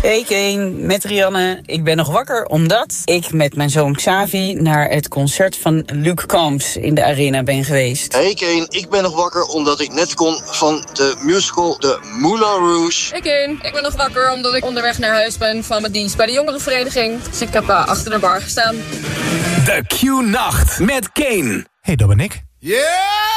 Hey Kane, met Rianne. Ik ben nog wakker omdat ik met mijn zoon Xavi naar het concert van Luc Combs in de Arena ben geweest. Hey Kane, ik ben nog wakker omdat ik net kon van de musical De Moulin Rouge. Hey Kane, ik ben nog wakker omdat ik onderweg naar huis ben van mijn dienst bij de jongerenvereniging. Dus ik heb achter de bar gestaan. De Q-nacht met Kane. Hey Dominic. Yeah!